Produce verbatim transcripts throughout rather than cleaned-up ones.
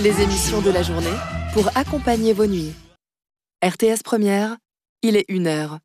les émissions de la journée pour accompagner vos nuits. R T S Première, il est une heure.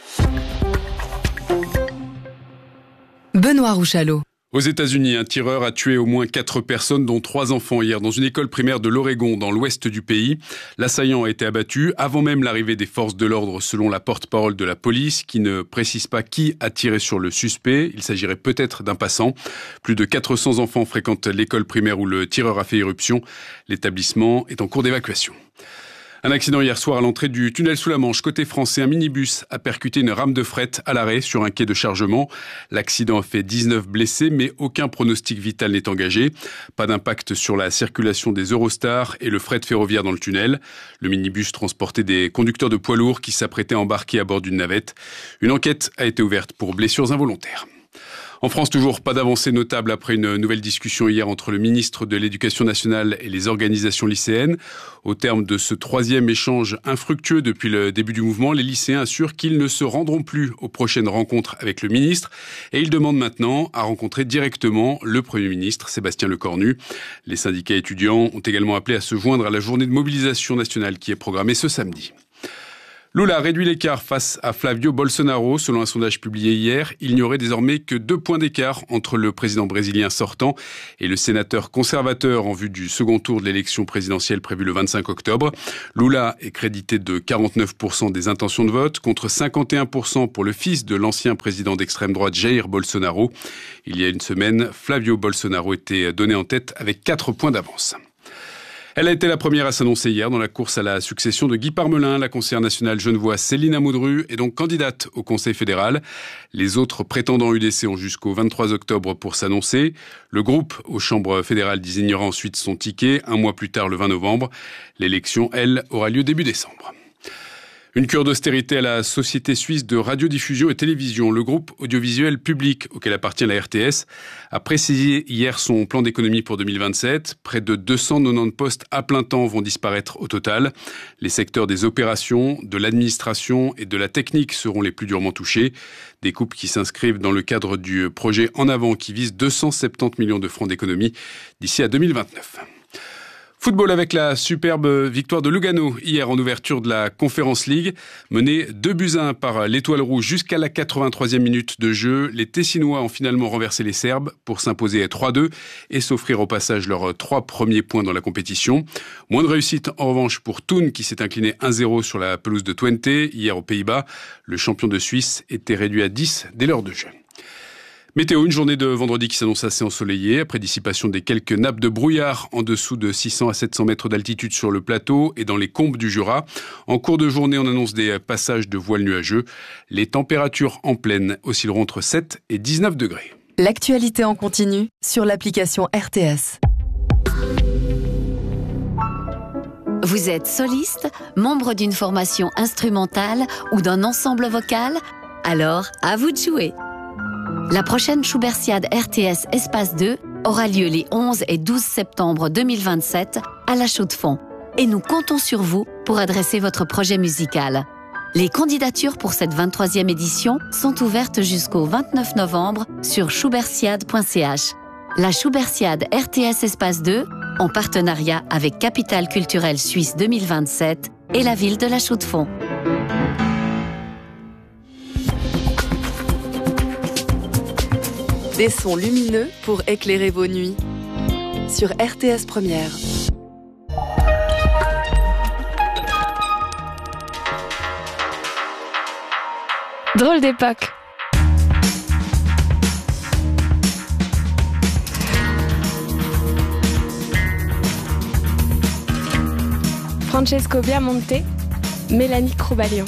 Benoît Rouchalot. Aux États-Unis, un tireur a tué au moins quatre personnes, dont trois enfants, hier dans une école primaire de l'Oregon, dans l'ouest du pays. L'assaillant a été abattu avant même l'arrivée des forces de l'ordre, selon la porte-parole de la police, qui ne précise pas qui a tiré sur le suspect. Il s'agirait peut-être d'un passant. Plus de quatre cents enfants fréquentent l'école primaire où le tireur a fait irruption. L'établissement est en cours d'évacuation. Un accident hier soir à l'entrée du tunnel sous la Manche. Côté français, un minibus a percuté une rame de fret à l'arrêt sur un quai de chargement. L'accident a fait dix-neuf blessés, mais aucun pronostic vital n'est engagé. Pas d'impact sur la circulation des Eurostars et le fret ferroviaire dans le tunnel. Le minibus transportait des conducteurs de poids lourds qui s'apprêtaient à embarquer à bord d'une navette. Une enquête a été ouverte pour blessures involontaires. En France, toujours pas d'avancée notable après une nouvelle discussion hier entre le ministre de l'Éducation nationale et les organisations lycéennes. Au terme de ce troisième échange infructueux depuis le début du mouvement, les lycéens assurent qu'ils ne se rendront plus aux prochaines rencontres avec le ministre et ils demandent maintenant à rencontrer directement le Premier ministre, Sébastien Lecornu. Les syndicats étudiants ont également appelé à se joindre à la journée de mobilisation nationale qui est programmée ce samedi. Lula réduit l'écart face à Flavio Bolsonaro. Selon un sondage publié hier, il n'y aurait désormais que deux points d'écart entre le président brésilien sortant et le sénateur conservateur en vue du second tour de l'élection présidentielle prévue le vingt-cinq octobre. Lula est crédité de quarante-neuf pour cent des intentions de vote contre cinquante et un pour cent pour le fils de l'ancien président d'extrême droite Jair Bolsonaro. Il y a une semaine, Flavio Bolsonaro était donné en tête avec quatre points d'avance. Elle a été la première à s'annoncer hier dans la course à la succession de Guy Parmelin. La conseillère nationale genevoise Céline Amoudru est donc candidate au Conseil fédéral. Les autres prétendants U D C ont jusqu'au vingt-trois octobre pour s'annoncer. Le groupe aux chambres fédérales désignera ensuite son ticket un mois plus tard, le vingt novembre. L'élection, elle, aura lieu début décembre. Une cure d'austérité à la Société suisse de radiodiffusion et télévision. Le groupe audiovisuel public auquel appartient la R T S a précisé hier son plan d'économie pour deux mille vingt-sept. Près de deux cent quatre-vingt-dix postes à plein temps vont disparaître au total. Les secteurs des opérations, de l'administration et de la technique seront les plus durement touchés. Des coupes qui s'inscrivent dans le cadre du projet En Avant qui vise deux cent soixante-dix millions de francs d'économie d'ici à deux mille vingt-neuf. Football avec la superbe victoire de Lugano hier en ouverture de la Conference League. Mené deux buts à un par l'Étoile Rouge jusqu'à la quatre-vingt-troisième minute de jeu. Les Tessinois ont finalement renversé les Serbes pour s'imposer à trois deux et s'offrir au passage leurs trois premiers points dans la compétition. Moins de réussite en revanche pour Thun qui s'est incliné un zéro sur la pelouse de Twente hier aux Pays-Bas. Le champion de Suisse était réduit à dix dès l'heure de jeu. Météo, une journée de vendredi qui s'annonce assez ensoleillée, après dissipation des quelques nappes de brouillard en dessous de six cents à sept cents mètres d'altitude sur le plateau et dans les combes du Jura. En cours de journée, on annonce des passages de voiles nuageux. Les températures en pleine oscilleront entre sept et dix-neuf degrés. L'actualité en continu sur l'application R T S. Vous êtes soliste, membre d'une formation instrumentale ou d'un ensemble vocal? Alors, à vous de jouer. La prochaine Schubertiade R T S Espace deux aura lieu les onze et douze septembre deux mille vingt-sept à La Chaux-de-Fonds. Et nous comptons sur vous pour adresser votre projet musical. Les candidatures pour cette vingt-troisième édition sont ouvertes jusqu'au vingt-neuf novembre sur schubertiade point c h. La Schubertiade R T S Espace deux, en partenariat avec Capitale culturelle suisse deux mille vingt-sept et la ville de La Chaux-de-Fonds. Des sons lumineux pour éclairer vos nuits. Sur R T S Première. Drôle d'époque. Francesco Biamonte, Mélanie Croubalion.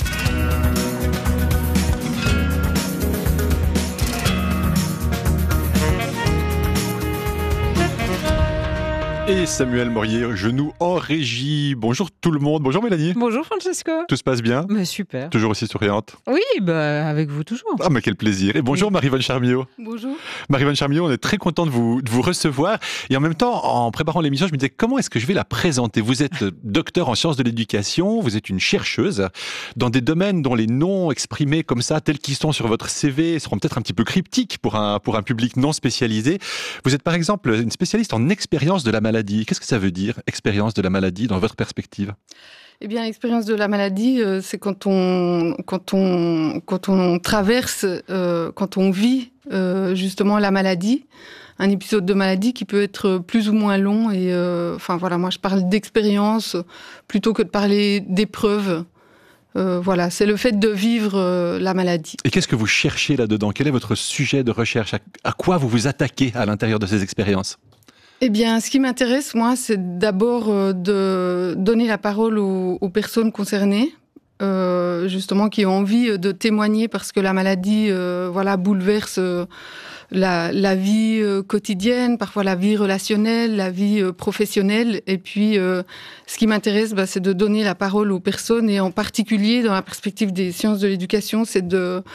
Et Samuel Morier, genou en régie. Bonjour tout le monde. Bonjour Mélanie. Bonjour Francesco. Tout se passe bien? Mais super. Toujours aussi souriante? Oui, bah avec vous toujours. Ah mais quel plaisir. Et bonjour oui. Marie-Vonne Charmiot. Bonjour. Marie-Vonne Charmiot, on est très content de vous, de vous recevoir. Et en même temps, en préparant l'émission, je me disais comment est-ce que je vais la présenter? Vous êtes docteur en sciences de l'éducation, vous êtes une chercheuse dans des domaines dont les noms exprimés comme ça, tels qu'ils sont sur votre C V, seront peut-être un petit peu cryptiques pour un, pour un public non spécialisé. Vous êtes par exemple une spécialiste en expérience de la maladie maladie. Qu'est-ce que ça veut dire, expérience de la maladie, dans votre perspective ? Eh bien, l'expérience de la maladie, euh, c'est quand on, quand on, quand on traverse, euh, quand on vit euh, justement la maladie, un épisode de maladie qui peut être plus ou moins long. Et euh, enfin voilà, moi je parle d'expérience plutôt que de parler d'épreuve. Euh, voilà, c'est le fait de vivre euh, la maladie. Et qu'est-ce que vous cherchez là-dedans ? Quel est votre sujet de recherche ? à, à quoi vous vous attaquez à l'intérieur de ces expériences ? Eh bien, ce qui m'intéresse, moi, c'est d'abord euh, de donner la parole aux, aux personnes concernées, euh, justement, qui ont envie de témoigner parce que la maladie, euh, voilà, bouleverse euh, la, la vie euh, quotidienne, parfois la vie relationnelle, la vie euh, professionnelle. Et puis, euh, ce qui m'intéresse, bah, c'est de donner la parole aux personnes, et en particulier, dans la perspective des sciences de l'éducation, c'est de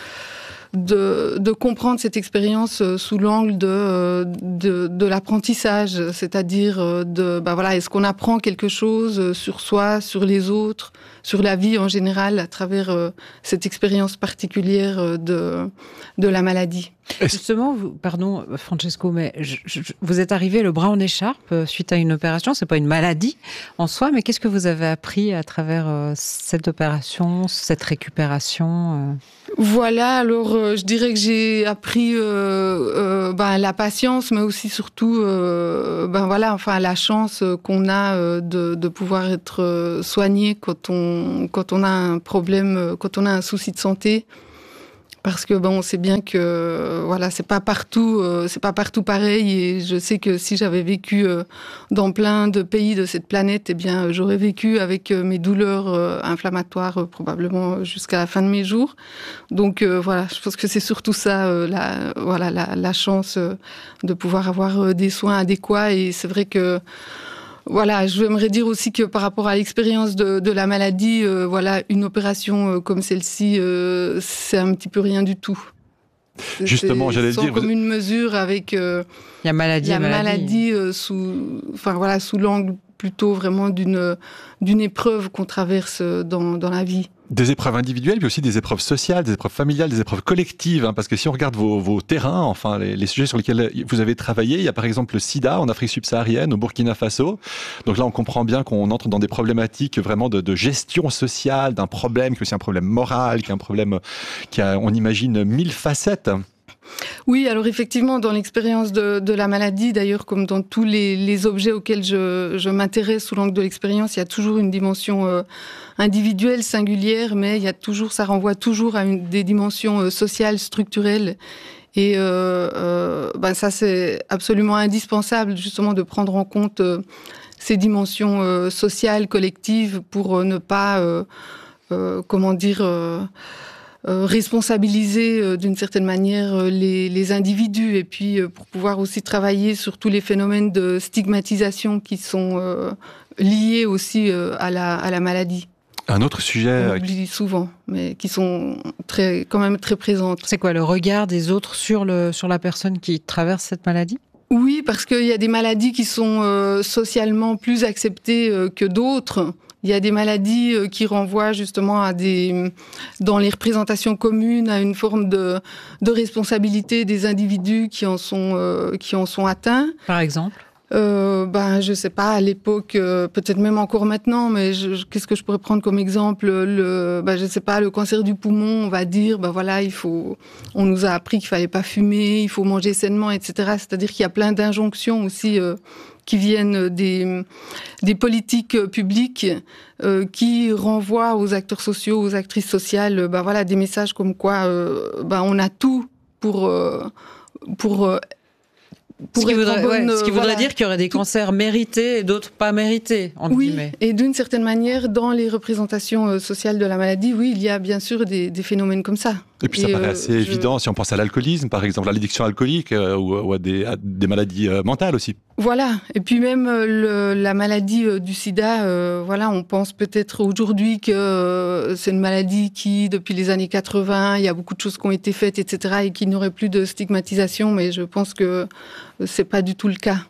De, de comprendre cette expérience sous l'angle de, de, de l'apprentissage, c'est-à-dire de, bah voilà, est-ce qu'on apprend quelque chose sur soi, sur les autres, sur la vie en général, à travers euh, cette expérience particulière de, de la maladie. Justement, vous, pardon Francesco, mais je, je, vous êtes arrivé le bras en écharpe suite à une opération. C'est pas une maladie en soi, mais qu'est-ce que vous avez appris à travers euh, cette opération, cette récupération euh... Voilà, alors euh, je dirais que j'ai appris euh, euh, ben, la patience, mais aussi surtout euh, ben, voilà, enfin, la chance qu'on a euh, de, de pouvoir être euh, soigné quand on, quand on a un problème, quand on a un souci de santé. Parce que bon, on sait bien que voilà, c'est pas partout, euh, c'est pas partout pareil. Et je sais que si j'avais vécu euh, dans plein de pays de cette planète, eh bien, j'aurais vécu avec euh, mes douleurs euh, inflammatoires euh, probablement jusqu'à la fin de mes jours. Donc euh, voilà, je pense que c'est surtout ça, euh, la voilà, la, la chance euh, de pouvoir avoir euh, des soins adéquats. Et c'est vrai que voilà, je j'aimerais dire aussi que par rapport à l'expérience de, de la maladie, euh, voilà, une opération euh, comme celle-ci, euh, c'est un petit peu rien du tout. Justement, j'allais le dire. Sans commune mesure avec euh, il y a maladie, la maladie, maladie euh, sous, enfin voilà, sous l'angle plutôt vraiment d'une d'une épreuve qu'on traverse dans dans la vie. Des épreuves individuelles, mais aussi des épreuves sociales, des épreuves familiales, des épreuves collectives. Hein, parce que si on regarde vos, vos terrains, enfin les, les sujets sur lesquels vous avez travaillé, il y a par exemple le sida en Afrique subsaharienne, au Burkina Faso. Donc là, on comprend bien qu'on entre dans des problématiques vraiment de, de gestion sociale, d'un problème qui est aussi un problème moral, qui est un problème qui a, on imagine, mille facettes. Oui, alors effectivement, dans l'expérience de, de la maladie, d'ailleurs, comme dans tous les, les objets auxquels je, je m'intéresse sous l'angle de l'expérience, il y a toujours une dimension euh, individuelle, singulière, mais il y a toujours, ça renvoie toujours à une, des dimensions euh, sociales, structurelles. Et euh, euh, ben ça, c'est absolument indispensable, justement, de prendre en compte euh, ces dimensions euh, sociales, collectives, pour euh, ne pas, euh, euh, comment dire... Euh, Euh, responsabiliser euh, d'une certaine manière euh, les, les individus, et puis euh, pour pouvoir aussi travailler sur tous les phénomènes de stigmatisation qui sont euh, liés aussi euh, à la, à la maladie. Un autre sujet... On oublie souvent, mais qui sont très, quand même très présentes. C'est quoi, le regard des autres sur, le, sur la personne qui traverse cette maladie ? Oui, parce qu'il y a des maladies qui sont euh, socialement plus acceptées euh, que d'autres. Il y a des maladies qui renvoient justement à des, dans les représentations communes, à une forme de, de responsabilité des individus qui en sont, euh, qui en sont atteints. Par exemple ? Euh, ben, je sais pas, à l'époque, euh, peut-être même encore maintenant, mais je, je, qu'est-ce que je pourrais prendre comme exemple ? Le, ben, je sais pas, le cancer du poumon, on va dire, ben voilà, il faut, on nous a appris qu'il fallait pas fumer, il faut manger sainement, et cetera. C'est-à-dire qu'il y a plein d'injonctions aussi, euh, qui viennent des, des politiques publiques euh, qui renvoient aux acteurs sociaux, aux actrices sociales, ben voilà, des messages comme quoi euh, ben on a tout pour euh, pour euh, pour ce qui, voudrait, bonne, ouais, ce qui voilà, voudrait dire qu'il y aurait des tout... cancers mérités et d'autres pas mérités, entre oui, guillemets. Et d'une certaine manière, dans les représentations sociales de la maladie, oui, il y a bien sûr des, des phénomènes comme ça. Et puis ça et paraît euh, assez je... évident si on pense à l'alcoolisme, par exemple, à l'addiction alcoolique euh, ou, ou à, des, à des maladies euh, mentales aussi. Voilà, et puis même le, la maladie euh, du sida, euh, voilà, on pense peut-être aujourd'hui que euh, c'est une maladie qui, depuis les années quatre-vingts, il y a beaucoup de choses qui ont été faites, et cetera, et qu'il n'y aurait plus de stigmatisation, mais je pense que c'est pas du tout le cas.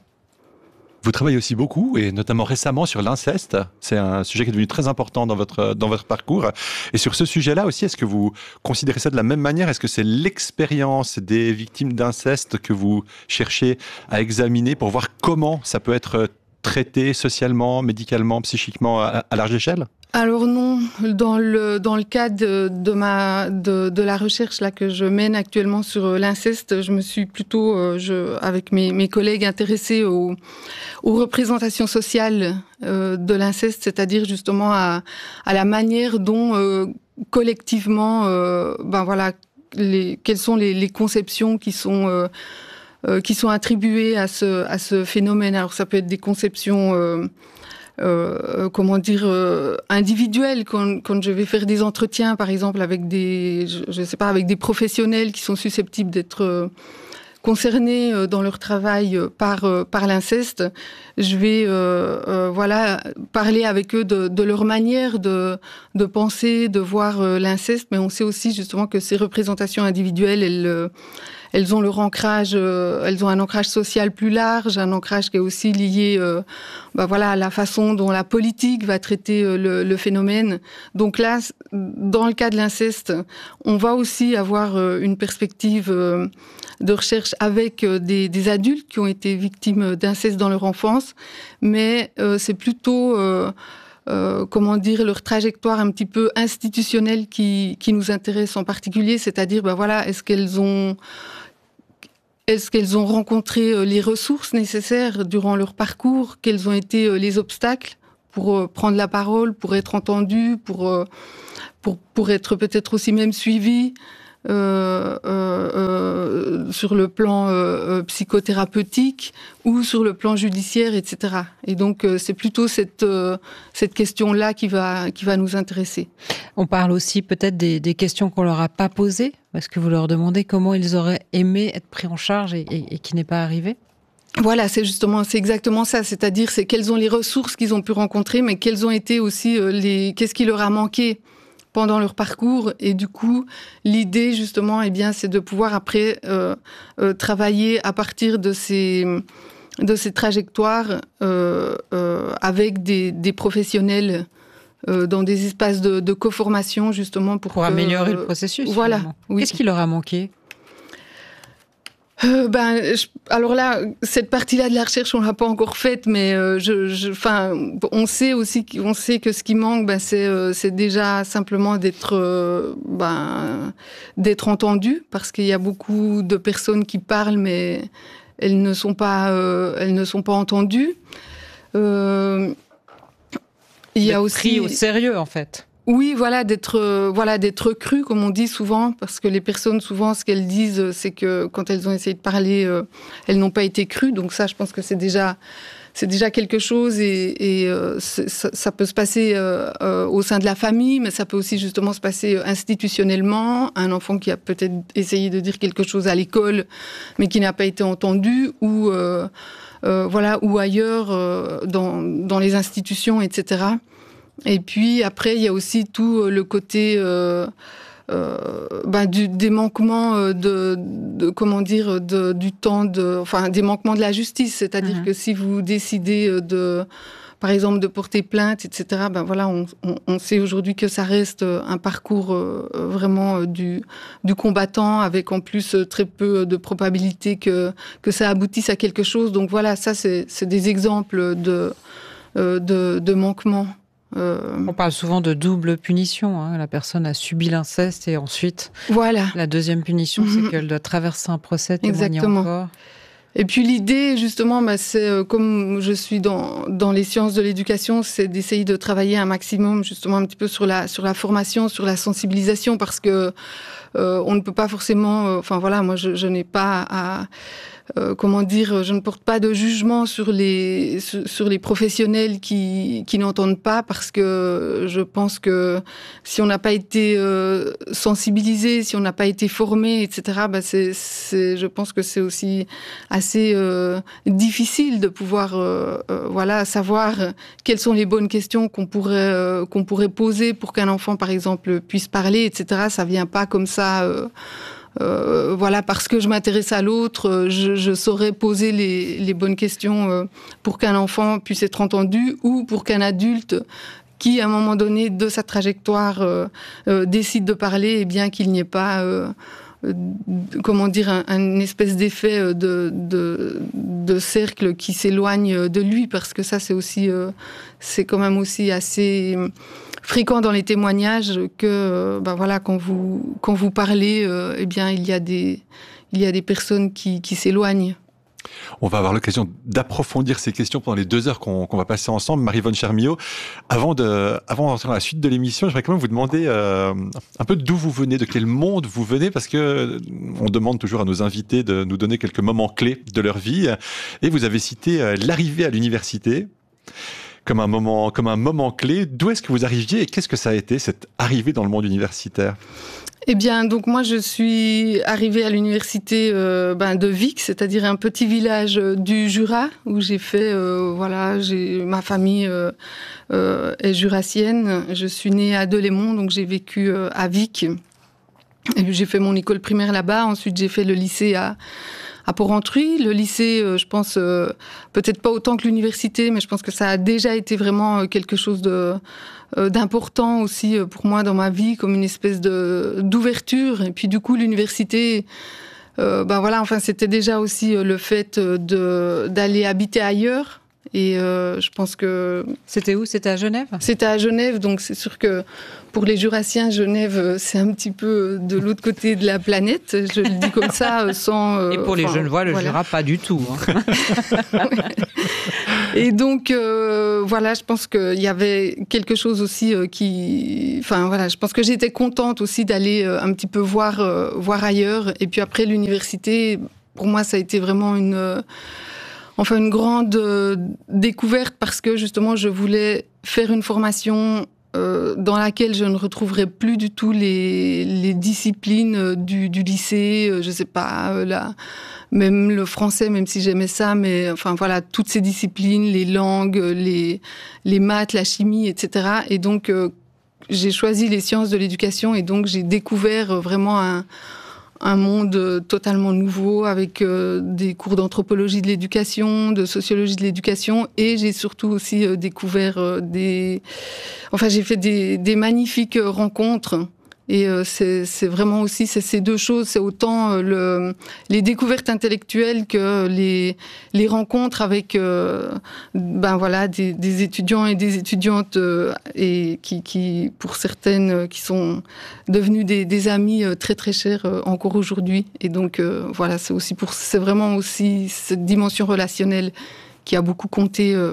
Vous travaillez aussi beaucoup, et notamment récemment, sur l'inceste. C'est un sujet qui est devenu très important dans votre, dans votre parcours. Et sur ce sujet-là aussi, est-ce que vous considérez ça de la même manière ? Est-ce que c'est l'expérience des victimes d'inceste que vous cherchez à examiner pour voir comment ça peut être traiter socialement, médicalement, psychiquement à, à large échelle ? Alors non, dans le dans le cadre de, de ma de, de la recherche là que je mène actuellement sur l'inceste, je me suis plutôt euh, je avec mes mes collègues intéressés aux aux représentations sociales euh, de l'inceste, c'est-à-dire justement à à la manière dont euh, collectivement euh, ben voilà les quelles sont les les conceptions qui sont euh, euh, qui sont attribuées à ce à ce phénomène. Alors ça peut être des conceptions euh, Euh, comment dire euh, individuel quand, quand je vais faire des entretiens par exemple avec des je, je sais pas avec des professionnels qui sont susceptibles d'être euh, concernés euh, dans leur travail euh, par euh, par l'inceste, je vais euh, euh, voilà parler avec eux de, de leur manière de de penser, de voir euh, l'inceste, mais on sait aussi justement que ces représentations individuelles elles euh, Elles ont leur ancrage, euh, elles ont un ancrage social plus large, un ancrage qui est aussi lié, euh, bah voilà, à la façon dont la politique va traiter euh, le, le phénomène. Donc là, dans le cas de l'inceste, on va aussi avoir euh, une perspective euh, de recherche avec euh, des, des adultes qui ont été victimes d'inceste dans leur enfance, mais euh, c'est plutôt euh, Euh, comment dire, leur trajectoire un petit peu institutionnelle qui, qui nous intéresse en particulier, c'est-à-dire, ben voilà, est-ce qu'elles ont, est-ce qu'elles ont rencontré les ressources nécessaires durant leur parcours, quels ont été les obstacles pour prendre la parole, pour être entendues, pour, pour, pour être peut-être aussi même suivies Euh, euh, euh, sur le plan euh, psychothérapeutique ou sur le plan judiciaire, et cetera. Et donc, euh, c'est plutôt cette, euh, cette question-là qui va, qui va nous intéresser. On parle aussi peut-être des, des questions qu'on leur a pas posées. Est-ce que vous leur demandez comment ils auraient aimé être pris en charge et, et, et qui n'est pas arrivé ? Voilà, c'est justement, c'est exactement ça. C'est-à-dire, c'est quelles ont les ressources qu'ils ont pu rencontrer, mais quelles ont été aussi euh, les, qu'est-ce qui leur a manqué pendant leur parcours. Et du coup, l'idée, justement, eh bien, c'est de pouvoir après euh, euh, travailler à partir de ces, de ces trajectoires euh, euh, avec des, des professionnels euh, dans des espaces de, de co-formation, justement, pour, pour que, améliorer le processus. Voilà. Oui. Qu'est-ce qui leur a manqué ? Euh, ben, je, alors là, cette partie-là de la recherche, on l'a pas encore faite, mais euh, je, je, enfin, on sait aussi, on sait que ce qui manque, ben, c'est, euh, c'est déjà simplement d'être, euh, ben, d'être entendu, parce qu'il y a beaucoup de personnes qui parlent, mais elles ne sont pas, euh, elles ne sont pas entendues. Euh, il y a aussi pris au sérieux, en fait. Oui, voilà, d'être, euh, voilà, d'être cru, comme on dit souvent, parce que les personnes, souvent, ce qu'elles disent, c'est que quand elles ont essayé de parler, euh, elles n'ont pas été crues. Donc ça, je pense que c'est déjà, c'est déjà quelque chose, et, et euh, ça, ça peut se passer euh, euh, au sein de la famille, mais ça peut aussi justement se passer institutionnellement. Un enfant qui a peut-être essayé de dire quelque chose à l'école, mais qui n'a pas été entendu, ou euh, euh, voilà, ou ailleurs euh, dans dans les institutions, et cetera. Et puis après, il y a aussi tout le côté euh, euh, ben, du, des manquements de, de comment dire, de, du temps, de, enfin des manquements de la justice. C'est-à-dire mmh. que si vous décidez de, par exemple, de porter plainte, et cetera. Ben voilà, on, on, on sait aujourd'hui que ça reste un parcours euh, vraiment du, du combattant, avec en plus très peu de probabilité que que ça aboutisse à quelque chose. Donc voilà, ça c'est, c'est des exemples de euh, de, de manquements. Euh... On parle souvent de double punition. Hein. La personne a subi l'inceste et ensuite, voilà. La deuxième punition, mmh. c'est qu'elle doit traverser un procès, témoigner Exactement. Encore. Et puis l'idée, justement, bah, c'est euh, comme je suis dans dans les sciences de l'éducation, c'est d'essayer de travailler un maximum, justement, un petit peu sur la sur la formation, sur la sensibilisation, parce que euh, on ne peut pas forcément. Euh, enfin voilà, moi, je, je n'ai pas à Euh, comment dire, je ne porte pas de jugement sur les sur, sur les professionnels qui qui n'entendent pas, parce que je pense que si on n'a pas été euh, sensibilisé, si on n'a pas été formé, et cetera, bah c'est c'est je pense que c'est aussi assez euh, difficile de pouvoir euh, euh, voilà savoir quelles sont les bonnes questions qu'on pourrait euh, qu'on pourrait poser pour qu'un enfant, par exemple, puisse parler, et cetera. Ça vient pas comme ça. Euh, Euh, voilà, parce que je m'intéresse à l'autre, je, je saurais poser les, les bonnes questions euh, pour qu'un enfant puisse être entendu, ou pour qu'un adulte qui, à un moment donné de sa trajectoire, euh, euh, décide de parler, et bien qu'il n'y ait pas euh, euh, comment dire, un, un espèce d'effet de, de, de cercle qui s'éloigne de lui, parce que ça, c'est aussi, euh, c'est quand même aussi assez fréquent dans les témoignages que, ben voilà, quand vous, quand vous parlez, euh, eh bien, il y a des, il y a des personnes qui, qui s'éloignent. On va avoir l'occasion d'approfondir ces questions pendant les deux heures qu'on, qu'on va passer ensemble. Marie-Vonne Charmillau, avant de, avant d'entrer dans la suite de l'émission, j'aimerais quand même vous demander euh, un peu d'où vous venez, de quel monde vous venez, parce que on demande toujours à nos invités de nous donner quelques moments clés de leur vie. Et vous avez cité euh, l'arrivée à l'université comme un moment, comme un moment clé. D'où est-ce que vous arriviez et qu'est-ce que ça a été, cette arrivée dans le monde universitaire ? Eh bien, donc moi, je suis arrivée à l'université euh, ben, de Vic, c'est-à-dire un petit village euh, du Jura, où j'ai fait, euh, voilà, j'ai, ma famille euh, euh, est jurassienne. Je suis née à Delémont, donc j'ai vécu euh, à Vic. Et puis, j'ai fait mon école primaire là-bas. Ensuite, j'ai fait le lycée à, à Porrentruy. Le lycée, euh, je pense, euh, peut-être pas autant que l'université, mais je pense que ça a déjà été vraiment quelque chose de... d'important aussi pour moi dans ma vie, comme une espèce de d'ouverture. Et puis du coup l'université, euh, ben voilà, enfin c'était déjà aussi le fait de d'aller habiter ailleurs. Et euh, je pense que c'était où ? C'était à Genève ? C'était à Genève, donc c'est sûr que pour les Jurassiens, Genève, c'est un petit peu de l'autre côté de la planète. Je le dis comme ça, sans. Euh, Et pour les Genevois, le voilà. Jura, pas du tout. Hein. Et donc, euh, voilà, je pense qu'il y avait quelque chose aussi euh, qui... Enfin, voilà, je pense que j'étais contente aussi d'aller euh, un petit peu voir, euh, voir ailleurs. Et puis après, l'université, pour moi, ça a été vraiment une... Euh, enfin, une grande euh, découverte parce que, justement, je voulais faire une formation euh, dans laquelle je ne retrouverais plus du tout les, les disciplines euh, du, du lycée, euh, je sais pas, euh, la... même le français, même si j'aimais ça, mais enfin voilà, toutes ces disciplines, les langues, les, les maths, la chimie, et cetera. Et donc, euh, j'ai choisi les sciences de l'éducation et donc j'ai découvert vraiment un, un monde totalement nouveau avec euh, des cours d'anthropologie de l'éducation, de sociologie de l'éducation, et j'ai surtout aussi euh, découvert euh, des... Enfin, j'ai fait des, des magnifiques rencontres. Et euh, c'est, c'est vraiment aussi c'est ces deux choses, c'est autant euh, le, les découvertes intellectuelles que les, les rencontres avec euh, ben voilà, des, des étudiants et des étudiantes euh, et qui, qui, pour certaines, euh, qui sont devenus des, des amis euh, très très chers euh, encore aujourd'hui. Et donc euh, voilà, c'est aussi pour, c'est vraiment aussi cette dimension relationnelle qui a beaucoup compté euh,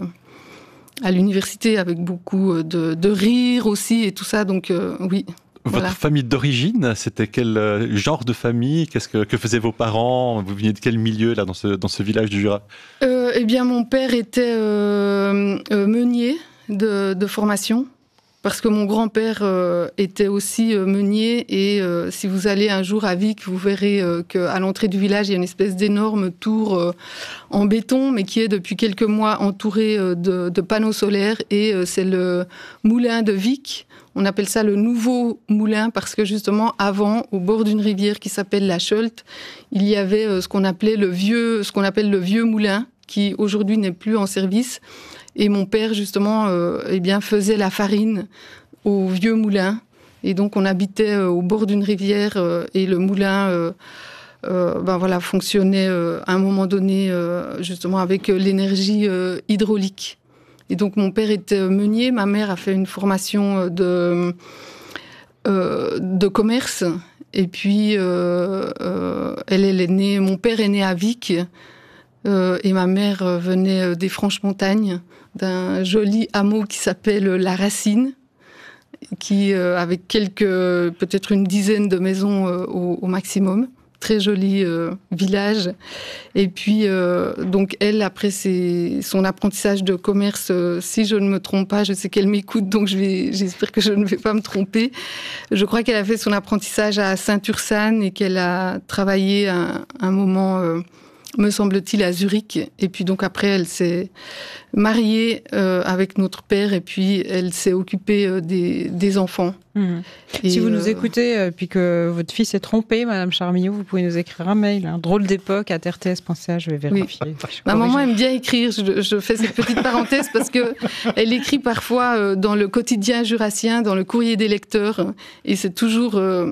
à l'université, avec beaucoup de, de rire aussi et tout ça. Donc euh, oui. Votre Voilà. famille d'origine, c'était quel genre de famille ? Qu'est-ce que, que faisaient vos parents ? Vous veniez de quel milieu là dans ce, dans ce village du Jura ? euh, Eh bien, mon père était euh, euh, meunier de, de formation, parce que mon grand-père euh, était aussi euh, meunier. Et euh, si vous allez un jour à Vic, vous verrez euh, qu'à l'entrée du village, il y a une espèce d'énorme tour euh, en béton, mais qui est depuis quelques mois entourée euh, de, de panneaux solaires. Et euh, c'est le moulin de Vic. On appelle ça le nouveau moulin parce que justement, avant, au bord d'une rivière qui s'appelle la Cholte, il y avait ce qu'on appelait le vieux, ce qu'on appelle le vieux moulin, qui aujourd'hui n'est plus en service. Et mon père, justement, euh, eh bien, faisait la farine au vieux moulin. Et donc, on habitait euh, au bord d'une rivière euh, et le moulin, euh, euh, ben voilà, fonctionnait euh, à un moment donné, euh, justement, avec euh, l'énergie euh, hydraulique. Et donc, mon père était meunier, ma mère a fait une formation de, euh, de commerce. Et puis, euh, euh, elle, elle est née, mon père est né à Vic, euh, et ma mère venait des Franches-Montagnes, d'un joli hameau qui s'appelle La Racine, qui, euh, avec quelques, peut-être une dizaine de maisons euh, au, au maximum. Très joli euh, village. Et puis, euh, donc, elle, après ses, son apprentissage de commerce, euh, si je ne me trompe pas, je sais qu'elle m'écoute, donc je vais, j'espère que je ne vais pas me tromper. Je crois qu'elle a fait son apprentissage à Saint-Ursanne et qu'elle a travaillé un, un moment, euh, me semble-t-il, à Zurich. Et puis, donc, après, elle s'est mariée euh, avec notre père et puis elle s'est occupée euh, des, des enfants. Mmh. Et si vous euh... nous écoutez, euh, puis que votre fils est trompé, Madame Charmillau, vous pouvez nous écrire un mail, hein, drôle d'époque à r t s point c h, je vais vérifier. Oui. Ma maman aime bien écrire, je, je fais cette petite parenthèse parce que elle écrit parfois euh, dans le quotidien jurassien, dans le courrier des lecteurs, et c'est toujours euh,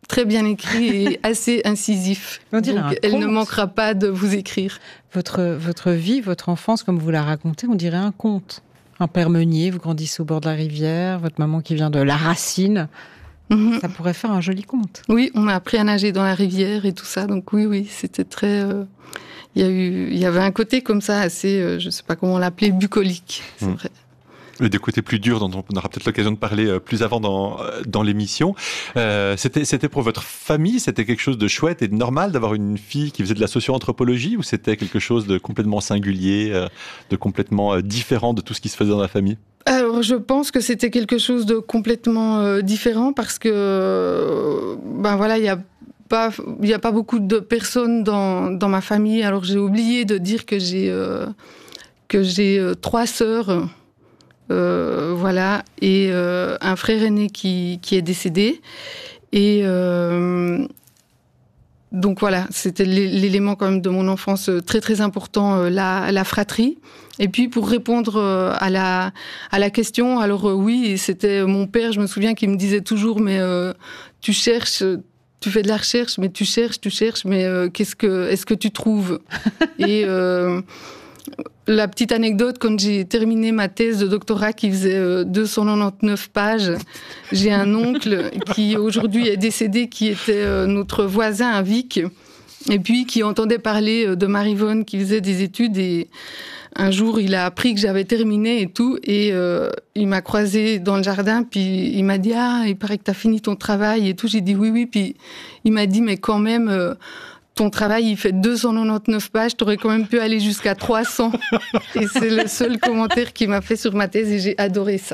très bien écrit et assez incisif. On dirait Donc, un elle conte. ne manquera pas de vous écrire. Votre, votre vie, votre enfance, comme vous la racontez, on dirait un conte. Un père meunier, vous grandissez au bord de la rivière, votre maman qui vient de La Racine. Mhm. Ça pourrait faire un joli conte. Oui, on a appris à nager dans la rivière et tout ça. Donc oui, oui, c'était très... euh, Il y a eu, il y avait un côté comme ça assez, euh, je ne sais pas comment l'appeler, bucolique. C'est Mmh. vrai. Et des côtés plus durs dont on aura peut-être l'occasion de parler euh, plus avant dans, euh, dans l'émission. Euh, c'était, c'était pour votre famille, c'était quelque chose de chouette et de normal d'avoir une fille qui faisait de la socio-anthropologie, ou c'était quelque chose de complètement singulier, euh, de complètement euh, différent de tout ce qui se faisait dans la famille? Alors, je pense que c'était quelque chose de complètement euh, différent parce que, euh, ben voilà, il y a pas, il y a pas beaucoup de personnes dans, dans ma famille. Alors, j'ai oublié de dire que j'ai, euh, que j'ai euh, trois sœurs. Euh, voilà, et euh, un frère aîné qui, qui est décédé. Et euh, donc voilà, c'était l'élément quand même de mon enfance très très important, euh, la, la fratrie. Et puis pour répondre euh, à, la, à la question, alors euh, oui, c'était mon père, je me souviens, qui me disait toujours, mais euh, tu cherches... Tu fais de la recherche, mais tu cherches, tu cherches, mais euh, qu'est-ce que, est-ce que tu trouves? Et euh, la petite anecdote, quand j'ai terminé ma thèse de doctorat qui faisait euh, deux cent quatre-vingt-dix-neuf pages, j'ai un oncle qui aujourd'hui est décédé, qui était euh, notre voisin à Vic, et puis qui entendait parler euh, de Marie-Vonne qui faisait des études, et un jour il a appris que j'avais terminé et tout, et euh, il m'a croisé dans le jardin, puis il m'a dit « Ah, il paraît que tu as fini ton travail » et tout. J'ai dit « Oui, oui », puis il m'a dit « Mais quand même... Euh, ton travail, il fait deux cent quatre-vingt-dix-neuf pages, t'aurais quand même pu aller jusqu'à trois cents. » Et c'est le seul commentaire qu'il m'a fait sur ma thèse et j'ai adoré ça.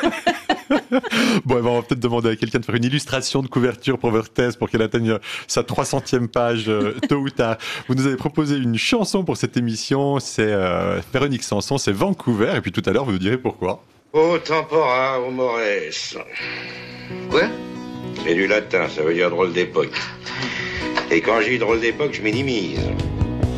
Bon, on va peut-être demander à quelqu'un de faire une illustration de couverture pour votre thèse pour qu'elle atteigne sa trois centième page euh, tôt ou tard. Vous nous avez proposé une chanson pour cette émission, c'est euh, Véronique Sanson, c'est Vancouver, et puis tout à l'heure vous nous direz pourquoi. Au tempora, au mores. Quoi? C'est du latin, ça veut dire drôle d'époque. Et quand j'ai drôle d'époque, je minimise.